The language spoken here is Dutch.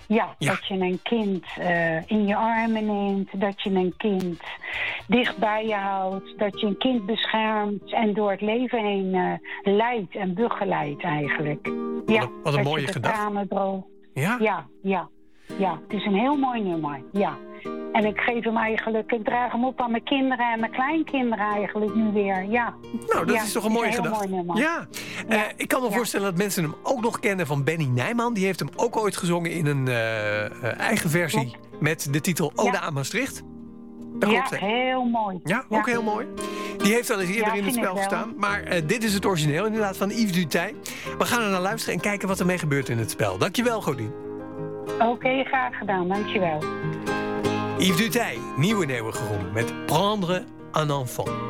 Ja, Ja. dat je een kind in je armen neemt. Dat je een kind dicht bij je houdt. Dat je een kind beschermt en door het leven heen leidt en begeleidt eigenlijk. Ja, wat een dat mooie je de gedachte. tranen droogt. Ja? Ja, het is een heel mooi nummer, ja. En ik geef hem eigenlijk, ik draag hem op aan mijn kinderen en mijn kleinkinderen eigenlijk nu weer, ja. Nou, dat Ja, is toch een het is mooie een heel gedachte. mooi nummer. Ja. Ja. Ik kan me Ja. voorstellen dat mensen hem ook nog kennen van Benny Nijman. Die heeft hem ook ooit gezongen in een eigen versie met de titel Ode aan Maastricht. Dat Ja, klopt, hè? heel mooi. Ja, ook heel mooi. Die heeft wel eens eerder Ja, in het vind spel ik wel. gestaan. Maar dit is het origineel inderdaad van Yves Duteil. We gaan er naar luisteren en kijken wat ermee gebeurt in het spel. Dankjewel, Godien. Oké, graag gedaan, dankjewel. Yves Duteil, Nieuw in Eeuwige Roem met Prendre un enfant.